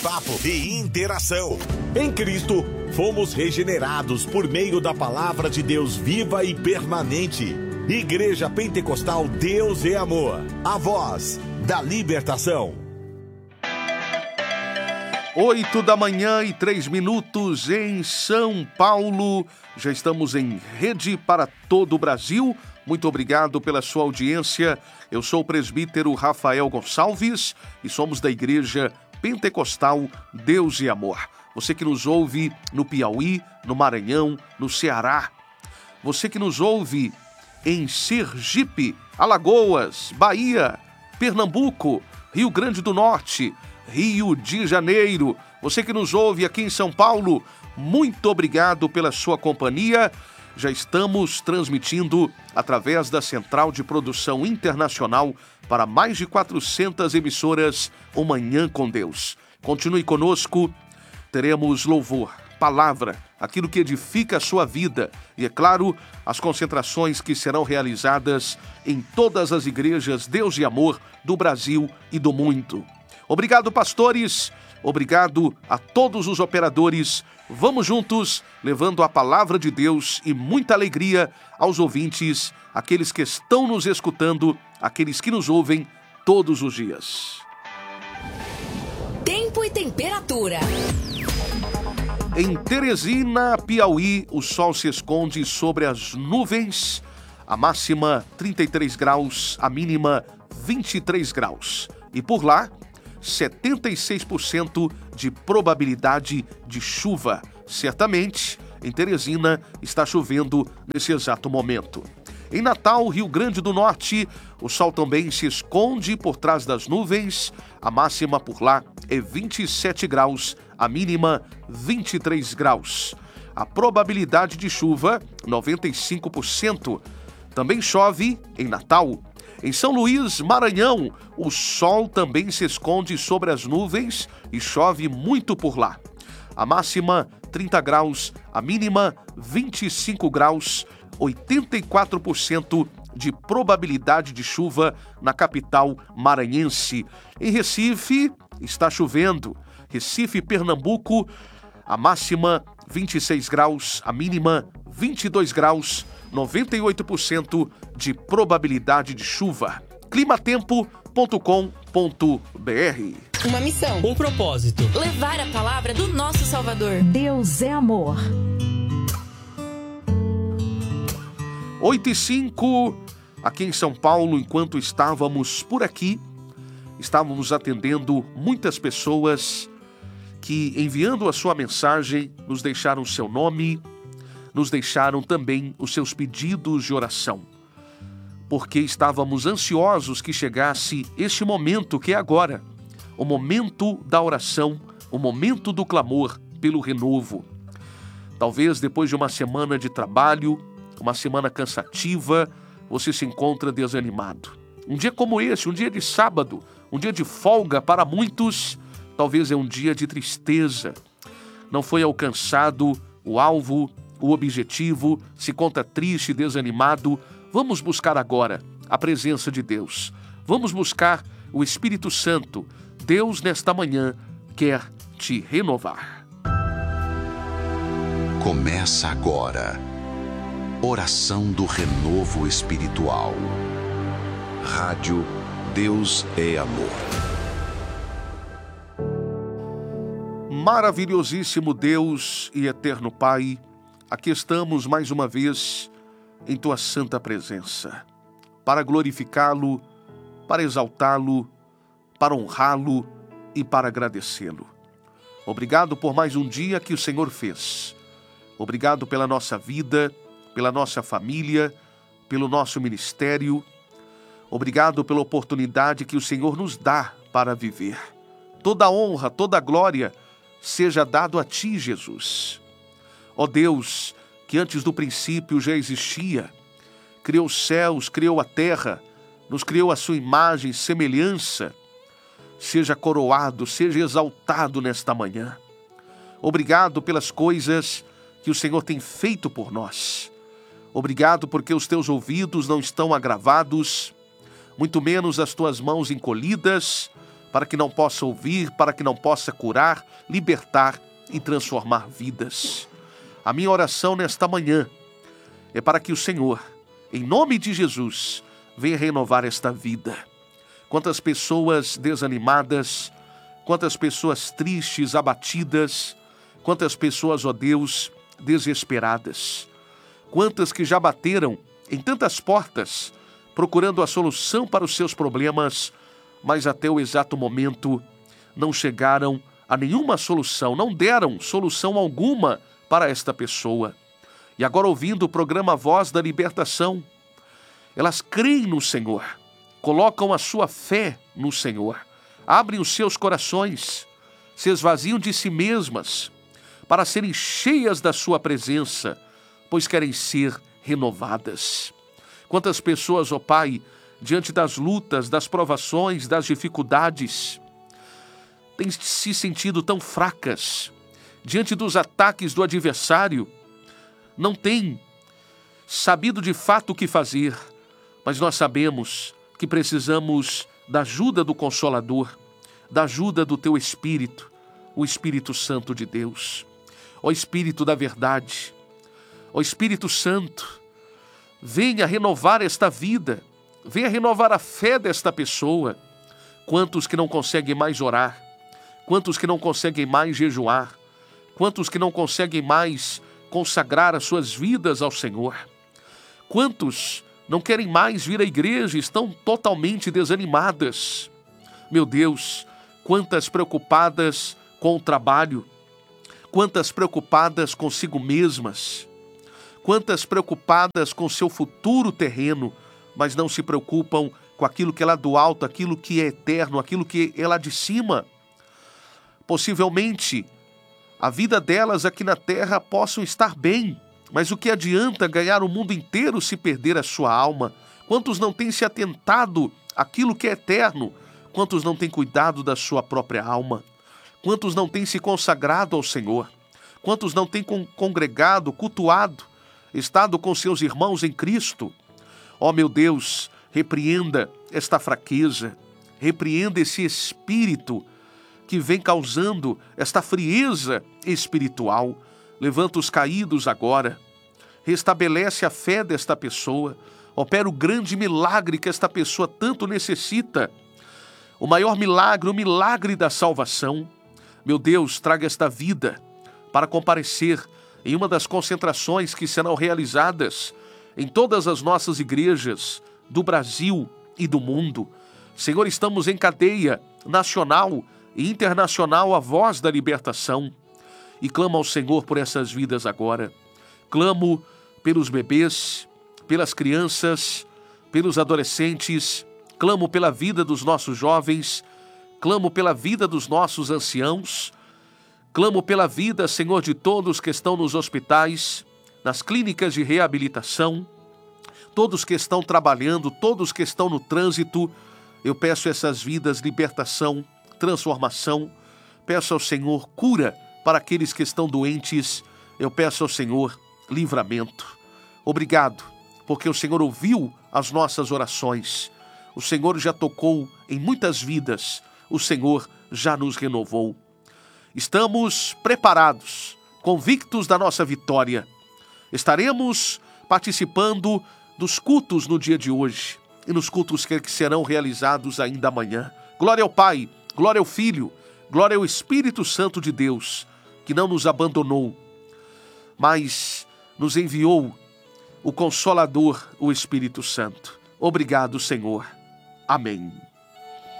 bate-papo e interação. Em Cristo, fomos regenerados por meio da palavra de Deus viva e permanente. Igreja Pentecostal Deus é Amor, a voz da libertação. 8h03 em São Paulo. Já estamos em rede para todo o Brasil. Muito obrigado pela sua audiência. Eu sou o presbítero Rafael Gonçalves e somos da Igreja Pentecostal Deus e Amor. Você que nos ouve no Piauí, no Maranhão, no Ceará. Você que nos ouve em Sergipe, Alagoas, Bahia, Pernambuco, Rio Grande do Norte, Rio de Janeiro. Você que nos ouve aqui em São Paulo, muito obrigado pela sua companhia. Já estamos transmitindo através da Central de Produção Internacional para mais de 400 emissoras o Manhã com Deus. Continue conosco, teremos louvor, palavra, aquilo que edifica a sua vida e, é claro, as concentrações que serão realizadas em todas as igrejas Deus e Amor do Brasil e do mundo. Obrigado, pastores. Obrigado a todos os operadores. Vamos juntos, levando a palavra de Deus e muita alegria aos ouvintes, aqueles que estão nos escutando, aqueles que nos ouvem todos os dias. Tempo e temperatura. Em Teresina, Piauí, o sol se esconde sobre as nuvens. A máxima 33 graus, a mínima 23 graus. E por lá, 76% de probabilidade de chuva. Certamente, em Teresina, está chovendo nesse exato momento. Em Natal, Rio Grande do Norte, o sol também se esconde por trás das nuvens. A máxima por lá é 27 graus, a mínima 23 graus. A probabilidade de chuva, 95%. Também chove em Natal. Em São Luís, Maranhão, o sol também se esconde sobre as nuvens e chove muito por lá. A máxima, 30 graus, a mínima, 25 graus, 84% de probabilidade de chuva na capital maranhense. Em Recife, está chovendo. Recife, Pernambuco, a máxima, 26 graus, a mínima, 22 graus, 98% de probabilidade de chuva. climatempo.com.br. Uma missão. Um propósito. Levar a palavra do nosso Salvador. Deus é amor. 8h05, aqui em São Paulo, enquanto estávamos por aqui, estávamos atendendo muitas pessoas que, enviando a sua mensagem, nos deixaram seu nome, nos deixaram também os seus pedidos de oração, porque estávamos ansiosos que chegasse este momento que é agora, o momento da oração, o momento do clamor pelo renovo. Talvez depois de uma semana de trabalho, uma semana cansativa, você se encontra desanimado. Um dia como esse, um dia de sábado, um dia de folga para muitos, talvez é um dia de tristeza. Não foi alcançado o alvo, o objetivo, se encontra triste, desanimado. Vamos buscar agora a presença de Deus. Vamos buscar o Espírito Santo. Deus, nesta manhã, quer te renovar. Começa agora. Oração do Renovo Espiritual. Rádio Deus é Amor. Maravilhosíssimo Deus e eterno Pai, aqui estamos mais uma vez em Tua santa presença, para glorificá-lo, para exaltá-lo, para honrá-lo e para agradecê-lo. Obrigado por mais um dia que o Senhor fez. Obrigado pela nossa vida, pela nossa família, pelo nosso ministério. Obrigado pela oportunidade que o Senhor nos dá para viver. Toda honra, toda glória seja dado a Ti, Jesus. Ó Deus, que antes do princípio já existia, criou os céus, criou a terra, nos criou a sua imagem e semelhança, seja coroado, seja exaltado nesta manhã. Obrigado pelas coisas que o Senhor tem feito por nós. Obrigado porque os teus ouvidos não estão agravados, muito menos as tuas mãos encolhidas, para que não possa ouvir, para que não possa curar, libertar e transformar vidas. A minha oração nesta manhã é para que o Senhor, em nome de Jesus, venha renovar esta vida. Quantas pessoas desanimadas, quantas pessoas tristes, abatidas, quantas pessoas, ó Deus, desesperadas. Quantas que já bateram em tantas portas, procurando a solução para os seus problemas, mas até o exato momento não chegaram a nenhuma solução, não deram solução alguma para esta pessoa. E agora, ouvindo o programa Voz da Libertação, elas creem no Senhor, colocam a sua fé no Senhor, abrem os seus corações, se esvaziam de si mesmas para serem cheias da sua presença, pois querem ser renovadas. Quantas pessoas, ó Pai, diante das lutas, das provações, das dificuldades, têm se sentido tão fracas, diante dos ataques do adversário, não têm sabido de fato o que fazer, mas nós sabemos que precisamos da ajuda do Consolador, da ajuda do Teu Espírito, o Espírito Santo de Deus. Ó Espírito da verdade, ó Espírito Santo, venha renovar esta vida, venha renovar a fé desta pessoa. Quantos que não conseguem mais orar, quantos que não conseguem mais jejuar, quantos que não conseguem mais consagrar as suas vidas ao Senhor. Quantos não querem mais vir à igreja, estão totalmente desanimadas. Meu Deus, quantas preocupadas com o trabalho, quantas preocupadas consigo mesmas, quantas preocupadas com seu futuro terreno, mas não se preocupam com aquilo que é lá do alto, aquilo que é eterno, aquilo que é lá de cima. Possivelmente, a vida delas aqui na terra possam estar bem, mas o que adianta ganhar o mundo inteiro se perder a sua alma? Quantos não têm se atentado àquilo que é eterno? Quantos não têm cuidado da sua própria alma? Quantos não têm se consagrado ao Senhor? Quantos não têm congregado, cultuado, estado com seus irmãos em Cristo? Ó meu Deus, repreenda esta fraqueza, repreenda esse espírito que vem causando esta frieza espiritual. Levanta os caídos agora, restabelece a fé desta pessoa, opera o grande milagre que esta pessoa tanto necessita, o maior milagre, o milagre da salvação. Meu Deus, traga esta vida para comparecer em uma das concentrações que serão realizadas em todas as nossas igrejas do Brasil e do mundo. Senhor, estamos em cadeia nacional e internacional a Voz da Libertação. E clamo ao Senhor por essas vidas agora. Clamo pelos bebês, pelas crianças, pelos adolescentes. Clamo pela vida dos nossos jovens. Clamo pela vida dos nossos anciãos. Clamo pela vida, Senhor, de todos que estão nos hospitais, nas clínicas de reabilitação, todos que estão trabalhando, todos que estão no trânsito. Eu peço essas vidas, libertação, transformação. Peço ao Senhor cura para aqueles que estão doentes. Eu peço ao Senhor livramento. Obrigado, porque o Senhor ouviu as nossas orações. O Senhor já tocou em muitas vidas. O Senhor já nos renovou. Estamos preparados, convictos da nossa vitória. Estaremos participando dos cultos no dia de hoje e nos cultos que serão realizados ainda amanhã. Glória ao Pai, glória ao Filho, glória ao Espírito Santo de Deus, que não nos abandonou, mas nos enviou o Consolador, o Espírito Santo. Obrigado, Senhor. Amém.